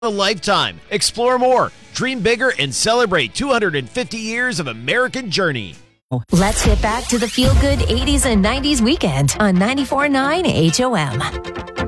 a lifetime. Explore more, dream bigger, and celebrate 250 years of American journey. Let's get back to the feel-good 80s and 90s weekend on 94.9 HOM.